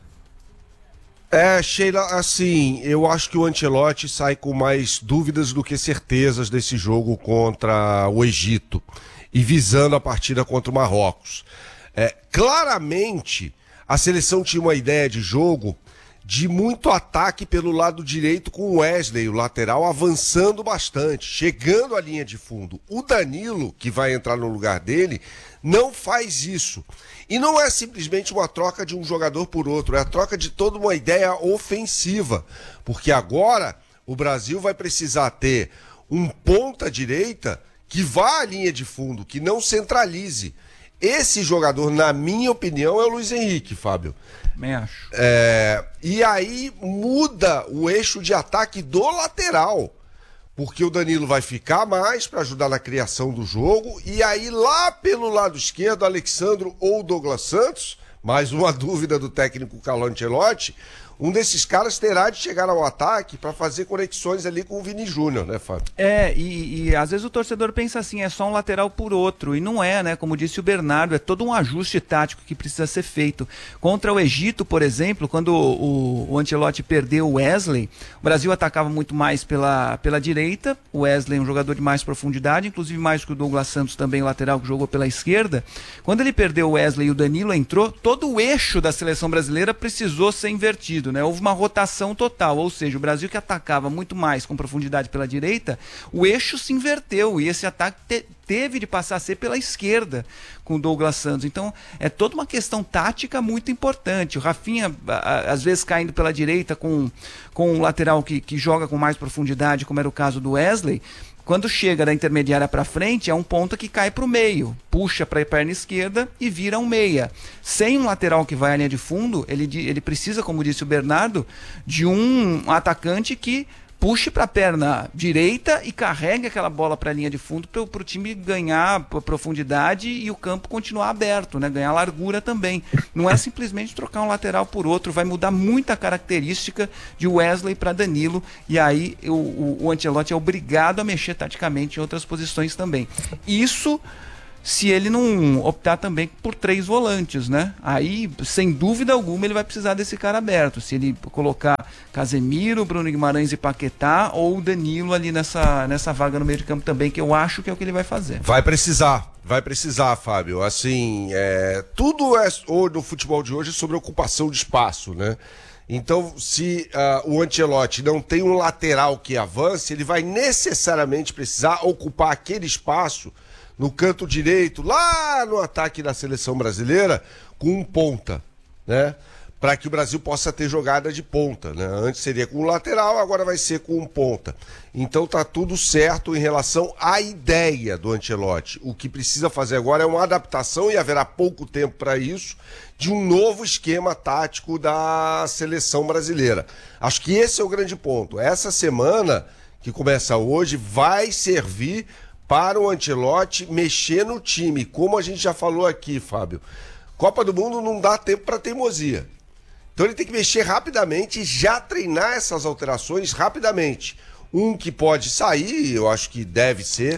[SPEAKER 15] É, Sheila, assim, eu acho que o Ancelotti sai com mais dúvidas do que certezas desse jogo contra o Egito e visando a partida contra o Marrocos. É, claramente, a seleção tinha uma ideia de jogo de muito ataque pelo lado direito, com o Wesley, o lateral, avançando bastante, chegando à linha de fundo. O Danilo, que vai entrar no lugar dele, não faz isso. E não é simplesmente uma troca de um jogador por outro, é a troca de toda uma ideia ofensiva. Porque agora o Brasil vai precisar ter um ponta-direita que vá à linha de fundo, que não centralize. Esse jogador, na minha opinião, é o Luiz Henrique, Fábio.
[SPEAKER 6] Também acho.
[SPEAKER 15] É, e aí muda o eixo de ataque do lateral, porque o Danilo vai ficar mais para ajudar na criação do jogo, e aí lá pelo lado esquerdo, Alexandro ou Douglas Santos, mais uma dúvida do técnico Carlo Ancelotti, um desses caras terá de chegar ao ataque para fazer conexões ali com o Vini Júnior, né, Fábio?
[SPEAKER 6] É, e, e às vezes o torcedor pensa assim, é só um lateral por outro, e não é, né? Como disse o Bernardo, é todo um ajuste tático que precisa ser feito. Contra o Egito, por exemplo, quando o, o, o Ancelotti perdeu o Wesley, o Brasil atacava muito mais pela, pela direita, o Wesley é um jogador de mais profundidade, inclusive mais que o Douglas Santos também, lateral, que jogou pela esquerda. Quando ele perdeu o Wesley e o Danilo entrou, todo o eixo da seleção brasileira precisou ser invertido. Né? Houve uma rotação total, ou seja, o Brasil que atacava muito mais com profundidade pela direita, o eixo se inverteu e esse ataque te teve de passar a ser pela esquerda com o Douglas Santos. Então é toda uma questão tática muito importante. O Rafinha a, às vezes caindo pela direita com, com um lateral que, que joga com mais profundidade, como era o caso do Wesley. Quando chega da intermediária para frente, é um ponta que cai para o meio, puxa para a perna esquerda e vira um meia. Sem um lateral que vai à linha de fundo, ele, ele precisa, como disse o Bernardo, de um atacante que puxe para a perna direita e carregue aquela bola para a linha de fundo para o time ganhar profundidade e o campo continuar aberto, né? Ganhar largura também. Não é simplesmente trocar um lateral por outro, vai mudar muita característica de Wesley para Danilo e aí o, o, o Ancelotti é obrigado a mexer taticamente em outras posições também. Isso se ele não optar também por três volantes, né? Aí, sem dúvida alguma, ele vai precisar desse cara aberto. Se ele colocar Casemiro, Bruno Guimarães e Paquetá, ou Danilo ali nessa, nessa vaga no meio de campo também, que eu acho que é o que ele vai fazer.
[SPEAKER 15] Vai precisar, vai precisar, Fábio. Assim, é, tudo é, no futebol de hoje é sobre ocupação de espaço, né? Então, se uh, o Ancelotti não tem um lateral que avance, ele vai necessariamente precisar ocupar aquele espaço no canto direito, lá no ataque da seleção brasileira, com um ponta, né? Para que o Brasil possa ter jogada de ponta, né? Antes seria com um lateral, agora vai ser com um ponta. Então tá tudo certo em relação à ideia do Ancelotti. O que precisa fazer agora é uma adaptação, e haverá pouco tempo para isso, de um novo esquema tático da seleção brasileira. Acho que esse é o grande ponto. Essa semana, que começa hoje, vai servir para o Ancelotti mexer no time. Como a gente já falou aqui, Fábio, Copa do Mundo não dá tempo para teimosia. Então ele tem que mexer rapidamente e já treinar essas alterações rapidamente. Um que pode sair, eu acho que deve ser,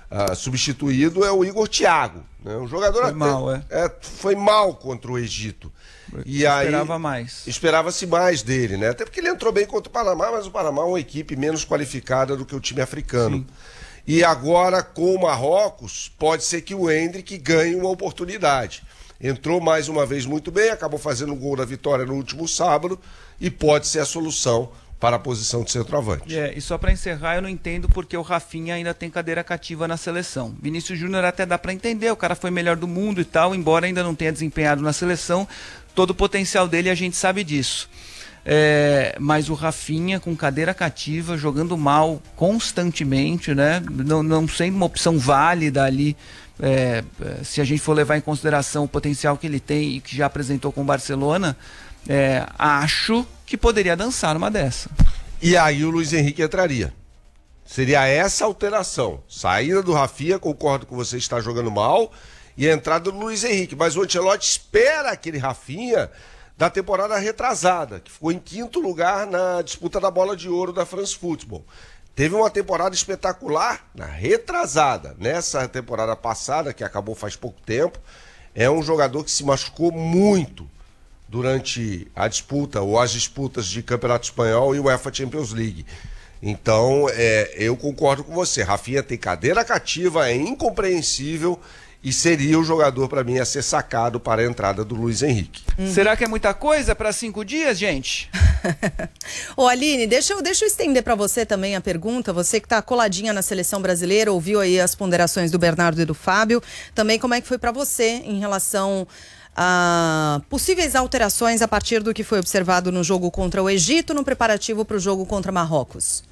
[SPEAKER 15] uh, substituído é o Igor Thiago. Né? Um jogador
[SPEAKER 6] foi
[SPEAKER 15] até,
[SPEAKER 6] mal, é.
[SPEAKER 15] É, foi mal contra o Egito. E
[SPEAKER 6] esperava
[SPEAKER 15] aí,
[SPEAKER 6] mais.
[SPEAKER 15] Esperava-se mais dele, né? Até porque ele entrou bem contra o Panamá, mas o Panamá é uma equipe menos qualificada do que o time africano. Sim. E agora, com o Marrocos, pode ser que o Endrick ganhe uma oportunidade. Entrou mais uma vez muito bem, acabou fazendo um gol da vitória no último sábado e pode ser a solução para a posição de centroavante.
[SPEAKER 6] É, e só para encerrar, eu não entendo porque o Rafinha ainda tem cadeira cativa na seleção. Vinícius Júnior até dá para entender, o cara foi melhor do mundo e tal, embora ainda não tenha desempenhado na seleção, todo o potencial dele a gente sabe disso. É, mas o Rafinha com cadeira cativa, jogando mal constantemente, né? Não, não sendo uma opção válida ali, é, se a gente for levar em consideração o potencial que ele tem e que já apresentou com o Barcelona, é, acho que poderia dançar numa dessa.
[SPEAKER 15] E aí o Luiz Henrique entraria. Seria essa alteração. Saída do Rafinha, concordo com você, está jogando mal, e a entrada do Luiz Henrique. Mas o Ancelotti espera aquele Rafinha da temporada retrasada, que ficou em quinto lugar na disputa da bola de ouro da France Football. Teve uma temporada espetacular na retrasada. Nessa temporada passada, que acabou faz pouco tempo, é um jogador que se machucou muito durante a disputa ou as disputas de Campeonato Espanhol e UEFA Champions League. Então, é, eu concordo com você. Rafinha tem cadeira cativa, é incompreensível e seria o jogador para mim a ser sacado para a entrada do Luiz Henrique.
[SPEAKER 6] Uhum. Será que é muita coisa para cinco dias, gente?
[SPEAKER 12] Ô Aline, deixa eu, deixa eu estender para você também a pergunta. Você que está coladinha na seleção brasileira, ouviu aí as ponderações do Bernardo e do Fábio. Também como é que foi para você em relação a possíveis alterações a partir do que foi observado no jogo contra o Egito, no preparativo para o jogo contra Marrocos?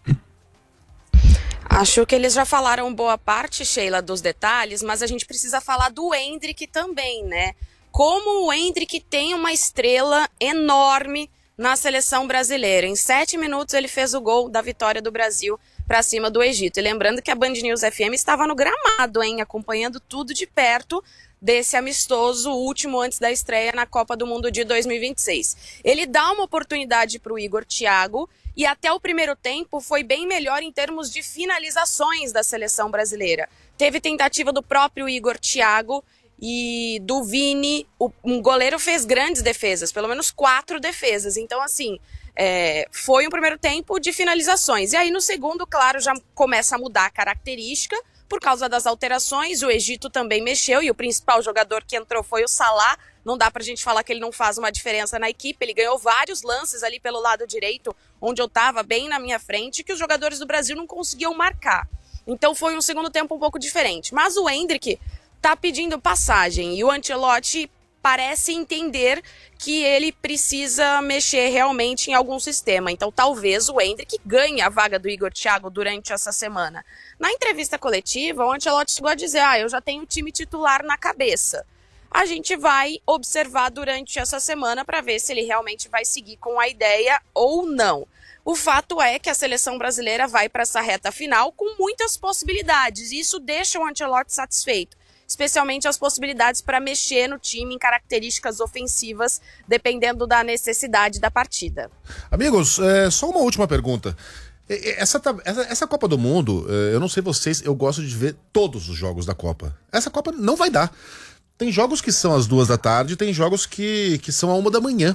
[SPEAKER 14] Acho que eles já falaram boa parte, Sheila, dos detalhes, mas a gente precisa falar do Endrick também, né? Como o Endrick tem uma estrela enorme na seleção brasileira. Em sete minutos ele fez o gol da vitória do Brasil para cima do Egito. E lembrando que a Band News F M estava no gramado, hein? Acompanhando tudo de perto desse amistoso último antes da estreia na Copa do Mundo de dois mil e vinte e seis. Ele dá uma oportunidade para o Igor Thiago e até o primeiro tempo foi bem melhor em termos de finalizações da seleção brasileira. Teve tentativa do próprio Igor Thiago e do Vini. O, um goleiro fez grandes defesas, pelo menos quatro defesas. Então, assim, é, foi um primeiro tempo de finalizações. E aí no segundo, claro, já começa a mudar a característica. Por causa das alterações, o Egito também mexeu e o principal jogador que entrou foi o Salah. Não dá pra gente falar que ele não faz uma diferença na equipe. Ele ganhou vários lances ali pelo lado direito, onde eu tava bem na minha frente, que os jogadores do Brasil não conseguiam marcar. Então foi um segundo tempo um pouco diferente. Mas o Endrick tá pedindo passagem e o Ancelotti parece entender que ele precisa mexer realmente em algum sistema. Então talvez o Endrick ganhe a vaga do Igor Thiago durante essa semana. Na entrevista coletiva, o Ancelotti chegou a dizer: ah, eu já tenho o time titular na cabeça. A gente vai observar durante essa semana para ver se ele realmente vai seguir com a ideia ou não. O fato é que a seleção brasileira vai para essa reta final com muitas possibilidades e isso deixa o Ancelotti satisfeito. Especialmente as possibilidades para mexer no time em características ofensivas, dependendo da necessidade da partida.
[SPEAKER 11] Amigos, é, só uma última pergunta. Essa, essa, essa Copa do Mundo, eu não sei vocês, eu gosto de ver todos os jogos da Copa. Essa Copa não vai dar. Tem jogos que são às duas da tarde, tem jogos que, que são à uma da manhã.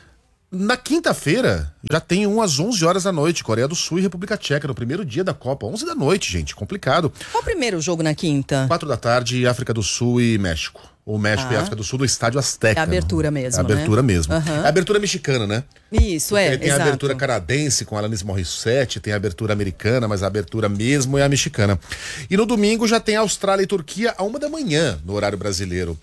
[SPEAKER 11] Na quinta-feira, já tem um às onze horas da noite, Coreia do Sul e República Tcheca, no primeiro dia da Copa. onze da noite, gente, complicado.
[SPEAKER 12] Qual o primeiro jogo na quinta?
[SPEAKER 11] quatro da tarde, África do Sul e México. O México ah. e África do Sul do Estádio Azteca.
[SPEAKER 12] É a abertura mesmo,
[SPEAKER 11] É a abertura
[SPEAKER 12] né?
[SPEAKER 11] mesmo. Uhum. É a abertura mexicana, né?
[SPEAKER 12] Isso,
[SPEAKER 11] Porque
[SPEAKER 12] é,
[SPEAKER 11] tem
[SPEAKER 12] exato.
[SPEAKER 11] a abertura canadense com Alanis Morissette, tem a abertura americana, mas a abertura mesmo é a mexicana. E no domingo já tem Austrália e Turquia a uma da manhã, no horário brasileiro.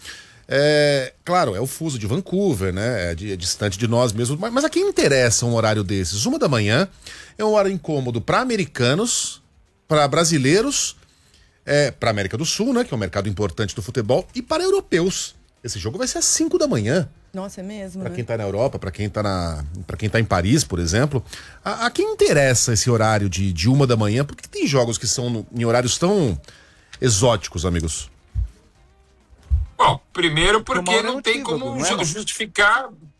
[SPEAKER 11] É, claro, é o fuso de Vancouver, né? É, de, é distante de nós mesmo. Mas, mas a quem interessa um horário desses? Uma da manhã é um horário incômodo para americanos, para brasileiros, é, para América do Sul, né? Que é um mercado importante do futebol, e para europeus. Esse jogo vai ser às cinco da manhã.
[SPEAKER 12] Nossa, é mesmo.
[SPEAKER 11] Para
[SPEAKER 12] né?
[SPEAKER 11] quem tá na Europa, para quem tá na, para quem tá em Paris, por exemplo, a, a quem interessa esse horário de, de uma da manhã? Porque tem jogos que são no, em horários tão exóticos, amigos.
[SPEAKER 16] Bom, primeiro porque não tem
[SPEAKER 6] motivo,
[SPEAKER 16] como
[SPEAKER 6] não é?
[SPEAKER 16] justificar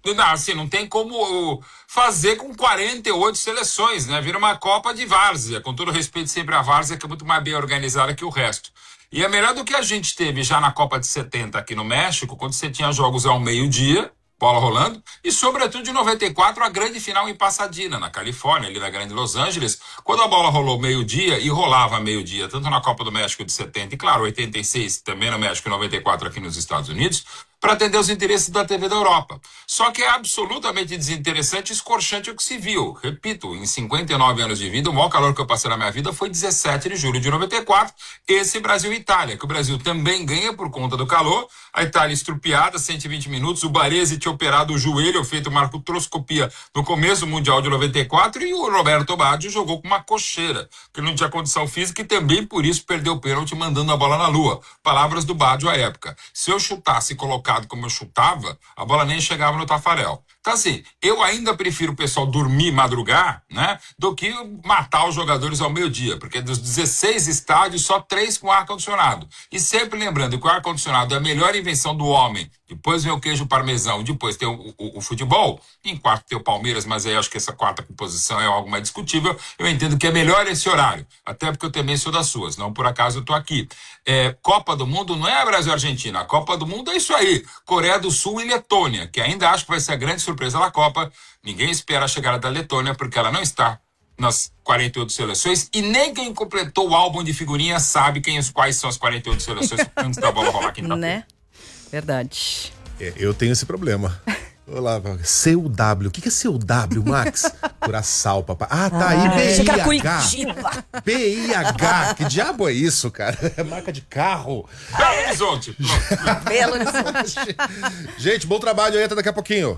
[SPEAKER 16] Não, assim, não tem como fazer com quarenta e oito seleções, né? Vira uma Copa de várzea, com todo respeito sempre à várzea, que é muito mais bem organizada que o resto. E é melhor do que a gente teve já na Copa de setenta aqui no México, quando você tinha jogos ao meio-dia, bola rolando, e sobretudo de noventa e quatro, a grande final em Pasadena, na Califórnia, ali na grande Los Angeles, quando a bola rolou meio-dia e rolava meio-dia, tanto na Copa do México de setenta e, claro, oitenta e seis também no México e noventa e quatro aqui nos Estados Unidos, para atender os interesses da T V da Europa. Só que é absolutamente desinteressante e escorchante o que se viu. Repito, em cinquenta e nove anos de vida, o maior calor que eu passei na minha vida foi dezessete de julho de noventa e quatro, esse Brasil e Itália, que o Brasil também ganha por conta do calor, a Itália estrupiada, cento e vinte minutos, o Baresi tinha operado o joelho, feito uma artroscopia no começo do Mundial de noventa e quatro, e o Roberto Baggio jogou com uma cocheira, que não tinha condição física e também por isso perdeu o pênalti mandando a bola na lua. Palavras do Baggio à época. Se eu chutasse e colocar como eu chutava, a bola nem chegava no Tafarel. Então assim, eu ainda prefiro o pessoal dormir, madrugar, né, do que matar os jogadores ao meio-dia, porque dos dezesseis estádios, só três com ar-condicionado. E sempre lembrando que o ar-condicionado é a melhor invenção do homem. Depois vem o queijo parmesão, depois tem o, o, o futebol, em quarto tem o Palmeiras, mas aí acho que essa quarta posição é algo mais discutível. Eu entendo que é melhor esse horário, até porque eu também sou das suas, não por acaso eu tô aqui. É, Copa do Mundo não é Brasil e Argentina, a Copa do Mundo é isso aí, Coreia do Sul e Letônia, que ainda acho que vai ser a grande surpresa da Copa. Ninguém espera a chegada da Letônia, porque ela não está nas quarenta e oito seleções, e nem quem completou o álbum de figurinhas sabe quem, quais são as quarenta e oito seleções antes da bola rolar quinta-feira.
[SPEAKER 12] Né? Verdade.
[SPEAKER 11] É, eu tenho esse problema. Olá, C U W. O que é C U W, Max? Curaçao, papai. Ah, tá aí, B I H. B I H. Que diabo é isso, cara? É marca de carro.
[SPEAKER 16] Belo Horizonte.
[SPEAKER 12] Belo Horizonte.
[SPEAKER 11] Gente, bom trabalho aí, até daqui a pouquinho.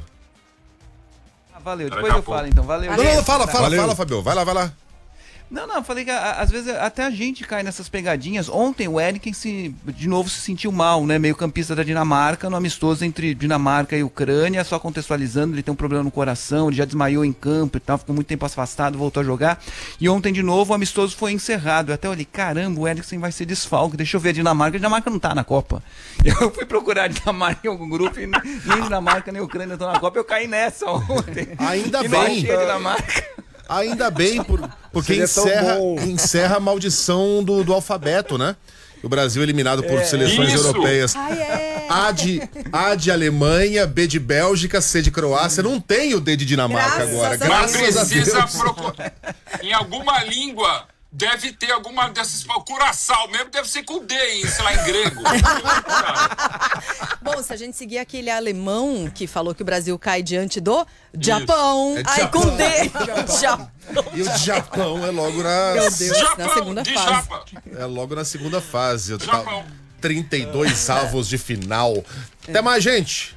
[SPEAKER 6] Ah, valeu, depois eu falo então, valeu.
[SPEAKER 11] Não, não, fala, fala, valeu. fala, Fabio. Vai lá, vai lá.
[SPEAKER 6] Não, não, falei que a, às vezes até a gente cai nessas pegadinhas. Ontem o Eriksen se, de novo se sentiu mal, né? Meio campista da Dinamarca, no amistoso entre Dinamarca e Ucrânia, só contextualizando, ele tem um problema no coração, ele já desmaiou em campo e tal, ficou muito tempo afastado, voltou a jogar. E ontem de novo o amistoso foi encerrado. Eu até olhei, caramba, o Eriksen vai ser desfalque, deixa eu ver a Dinamarca. A Dinamarca não tá na Copa. Eu fui procurar a Dinamarca em algum grupo e nem Dinamarca nem Ucrânia estão na Copa, eu caí nessa ontem.
[SPEAKER 11] Ainda
[SPEAKER 6] e
[SPEAKER 11] bem.
[SPEAKER 6] Achei a Dinamarca.
[SPEAKER 11] Ainda bem, por, porque encerra, encerra a maldição do, do alfabeto, né? O Brasil eliminado por é, seleções isso. europeias. Ai, é. A, de, A de Alemanha, B de Bélgica, C de Croácia. Não tem o D de Dinamarca Graças agora.
[SPEAKER 16] Graças a Deus. Precisa procurar. Em alguma língua deve ter alguma dessas. Curaçao mesmo deve ser com D, em, sei lá, em grego.
[SPEAKER 12] Bom, se a gente seguir aquele alemão que falou que o Brasil cai diante do Japão.
[SPEAKER 11] É
[SPEAKER 12] Aí
[SPEAKER 11] Japão.
[SPEAKER 12] com D. Japão.
[SPEAKER 11] E o Japão é logo na.
[SPEAKER 12] Meu Deus,
[SPEAKER 16] Japão,
[SPEAKER 12] na segunda
[SPEAKER 16] de
[SPEAKER 12] fase.
[SPEAKER 16] Japa.
[SPEAKER 11] É logo na segunda fase.
[SPEAKER 16] Japão.
[SPEAKER 11] trinta e dois avos de final. Até mais, gente.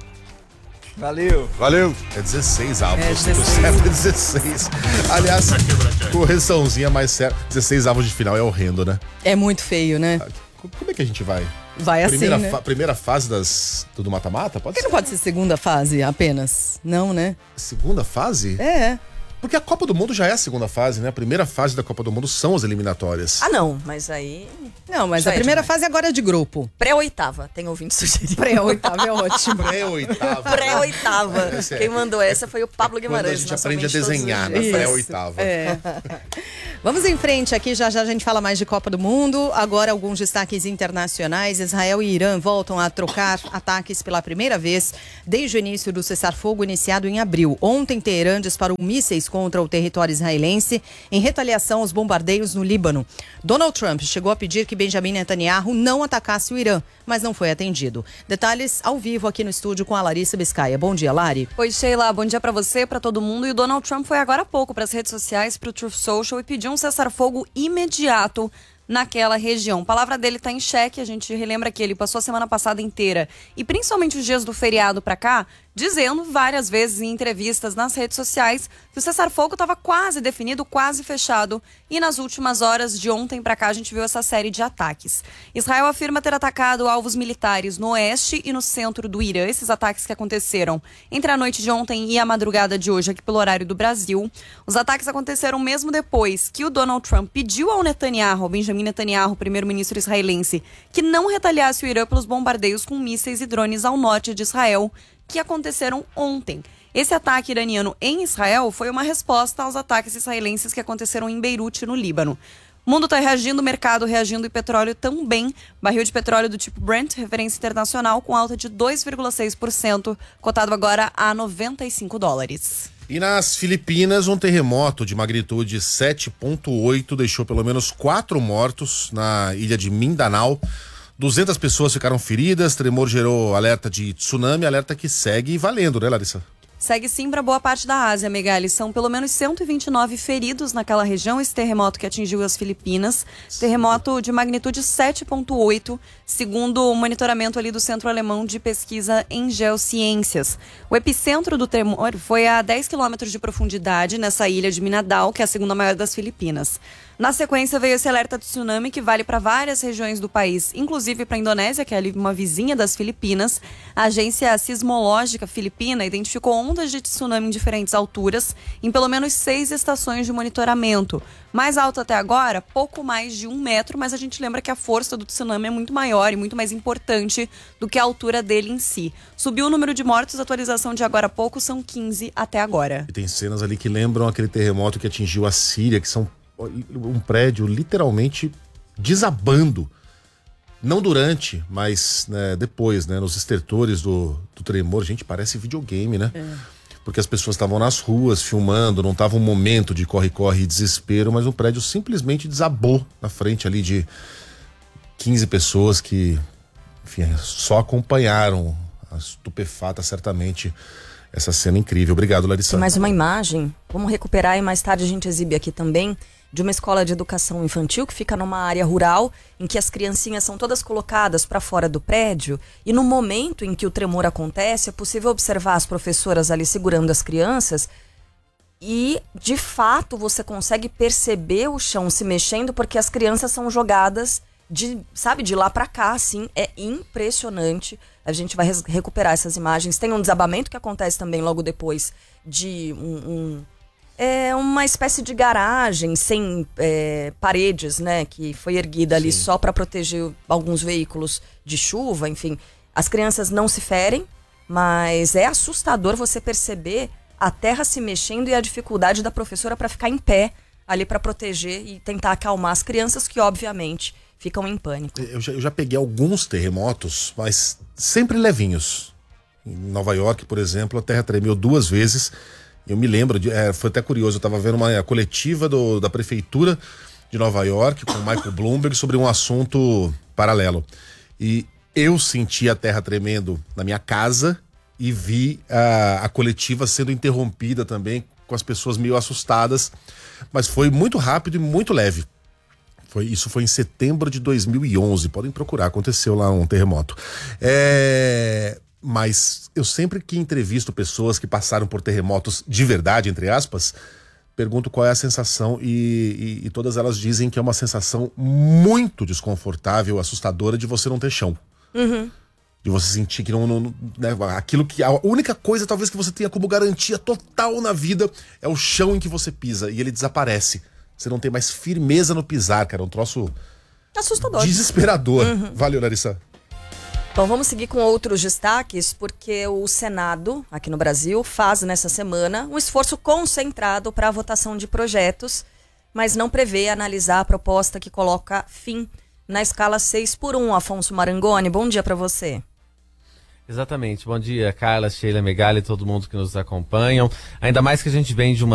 [SPEAKER 6] Valeu.
[SPEAKER 11] Valeu. É dezesseis avos.
[SPEAKER 12] É dezesseis.
[SPEAKER 11] Certo, é dezesseis. Aliás, correçãozinha mais certa. dezesseis avos de final é horrendo, né?
[SPEAKER 12] É muito feio, né?
[SPEAKER 11] Como é que a gente vai?
[SPEAKER 12] Vai
[SPEAKER 11] primeira
[SPEAKER 12] assim, né?
[SPEAKER 11] fa- primeira fase das, do mata-mata? Pode
[SPEAKER 12] Por que
[SPEAKER 11] ser?
[SPEAKER 12] não pode ser segunda fase apenas? Não, né?
[SPEAKER 11] Segunda fase?
[SPEAKER 12] É.
[SPEAKER 11] Porque a Copa do Mundo já é a segunda fase, né? A primeira fase da Copa do Mundo são as eliminatórias.
[SPEAKER 13] Ah, não, mas aí...
[SPEAKER 12] Não, mas
[SPEAKER 13] Já
[SPEAKER 12] a
[SPEAKER 13] é
[SPEAKER 12] primeira
[SPEAKER 13] demais.
[SPEAKER 12] fase agora é de grupo.
[SPEAKER 13] Pré-oitava, tem ouvinte sugerido.
[SPEAKER 12] Pré-oitava é ótimo.
[SPEAKER 11] Pré-oitava.
[SPEAKER 13] Pré-oitava.
[SPEAKER 11] Esse é-
[SPEAKER 13] Quem mandou essa foi o Pablo
[SPEAKER 11] Quando a
[SPEAKER 13] Guimarães.
[SPEAKER 11] gente
[SPEAKER 13] nosso
[SPEAKER 11] aprende a
[SPEAKER 13] ouvinte todos os
[SPEAKER 11] desenhar na
[SPEAKER 13] dias.
[SPEAKER 11] pré-oitava.
[SPEAKER 12] É. Vamos em frente aqui, já já a gente fala mais de Copa do Mundo. Agora alguns destaques internacionais. Israel e Irã voltam a trocar ataques pela primeira vez desde o início do cessar-fogo iniciado em abril. Ontem, Teherã disparou mísseis contra o território israelense em retaliação aos bombardeios no Líbano. Donald Trump chegou a pedir que Benjamin Netanyahu não atacasse o Irã, mas não foi atendido. Detalhes ao vivo aqui no estúdio com a Larissa Biscaia. Bom dia, Lari.
[SPEAKER 17] Oi, Sheila. Bom dia pra você, pra todo mundo. E o Donald Trump foi agora há pouco pras redes sociais, pro Truth Social, e pediu um cessar-fogo imediato naquela região. A palavra dele tá em xeque, a gente relembra que ele passou a semana passada inteira, e principalmente os dias do feriado pra cá, dizendo várias vezes em entrevistas nas redes sociais que o cessar-fogo estava quase definido, quase fechado, e nas últimas horas de ontem para cá a gente viu essa série de ataques. Israel afirma ter atacado alvos militares no oeste e no centro do Irã, esses ataques que aconteceram entre a noite de ontem e a madrugada de hoje aqui pelo horário do Brasil. Os ataques aconteceram mesmo depois que o Donald Trump pediu ao Netanyahu, ao Benjamin Netanyahu, primeiro-ministro israelense, que não retaliasse o Irã pelos bombardeios com mísseis e drones ao norte de Israel, que aconteceram ontem. Esse ataque iraniano em Israel foi uma resposta aos ataques israelenses que aconteceram em Beirute, no Líbano. O mundo está reagindo, o mercado reagindo e petróleo também. Barril de petróleo do tipo Brent, referência internacional, com alta de dois vírgula seis por cento, cotado agora a noventa e cinco dólares.
[SPEAKER 11] E nas Filipinas, um terremoto de magnitude sete ponto oito deixou pelo menos quatro mortos na ilha de Mindanao. duzentas pessoas ficaram feridas, tremor gerou alerta de tsunami, alerta que segue valendo, né, Larissa?
[SPEAKER 17] Segue sim para boa parte da Ásia, Megali. São pelo menos cento e vinte e nove feridos naquela região, esse terremoto que atingiu as Filipinas. Terremoto de magnitude sete ponto oito, segundo o monitoramento ali do Centro Alemão de Pesquisa em Geociências. O epicentro do tremor foi a dez quilômetros de profundidade nessa ilha de Mindanao, que é a segunda maior das Filipinas. Na sequência veio esse alerta de tsunami que vale para várias regiões do país, inclusive para a Indonésia, que é ali uma vizinha das Filipinas. A agência sismológica filipina identificou ondas de tsunami em diferentes alturas em pelo menos seis estações de monitoramento. Mais alto até agora, pouco mais de um metro, mas a gente lembra que a força do tsunami é muito maior e muito mais importante do que a altura dele em si. Subiu o número de mortos, atualização de agora a pouco, são quinze até agora.
[SPEAKER 11] E tem cenas ali que lembram aquele terremoto que atingiu a Síria, que são um prédio literalmente desabando, não durante, mas né, depois, né, nos estertores do, do tremor. Gente, parece videogame, né? É. Porque as pessoas estavam nas ruas filmando, não estava um momento de corre-corre e desespero, mas o prédio simplesmente desabou na frente ali de quinze pessoas que, enfim, só acompanharam, estupefatas certamente, essa cena incrível. Obrigado, Larissa.
[SPEAKER 13] Tem mais uma imagem, vamos recuperar e mais tarde a gente exibe aqui também, de uma escola de educação infantil que fica numa área rural, em que as criancinhas são todas colocadas para fora do prédio, e no momento em que o tremor acontece, é possível observar as professoras ali segurando as crianças, e de fato você consegue perceber o chão se mexendo, porque as crianças são jogadas de, sabe, de lá para cá, assim, é impressionante. A gente vai recuperar essas imagens. Tem um desabamento que acontece também logo depois de um... um É uma espécie de garagem sem é, paredes, né? Que foi erguida ali Sim. só para proteger alguns veículos de chuva, enfim. As crianças não se ferem, mas é assustador você perceber a terra se mexendo e a dificuldade da professora para ficar em pé ali para proteger e tentar acalmar as crianças que, obviamente, ficam em pânico.
[SPEAKER 11] Eu já, eu já peguei alguns terremotos, mas sempre levinhos. Em Nova York, por exemplo, a terra tremeu duas vezes. Eu me lembro, de, é, foi até curioso, eu estava vendo uma coletiva do, da prefeitura de Nova York com o Michael Bloomberg sobre um assunto paralelo. E eu senti a terra tremendo na minha casa e vi a, a coletiva sendo interrompida também, com as pessoas meio assustadas, mas foi muito rápido e muito leve. Foi, isso foi em setembro de dois mil e onze, podem procurar, aconteceu lá um terremoto. É... Mas eu sempre que entrevisto pessoas que passaram por terremotos de verdade, entre aspas, pergunto qual é a sensação e, e, e todas elas dizem que é uma sensação muito desconfortável, assustadora de você não ter chão.
[SPEAKER 13] Uhum.
[SPEAKER 11] De você sentir que não... não né, aquilo que... A única coisa talvez que você tenha como garantia total na vida é o chão em que você pisa e ele desaparece. Você não tem mais firmeza no pisar, cara. É um troço...
[SPEAKER 13] assustador.
[SPEAKER 11] Desesperador.
[SPEAKER 13] Uhum.
[SPEAKER 11] Valeu, Larissa.
[SPEAKER 13] Bom, vamos seguir com outros destaques, porque o Senado, aqui no Brasil, faz nessa semana um esforço concentrado para a votação de projetos, mas não prevê analisar a proposta que coloca fim na escala seis por um. Afonso Marangoni, bom dia para você.
[SPEAKER 18] Exatamente, bom dia, Carla, Sheila, Megali, todo mundo que nos acompanham. Ainda mais que a gente vem de uma